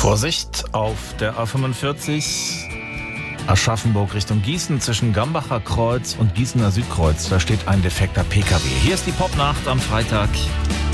Vorsicht auf der A45 Aschaffenburg Richtung Gießen zwischen Gambacher Kreuz und Gießener Südkreuz. Da steht ein defekter PKW. Hier ist die Popnacht am Freitag.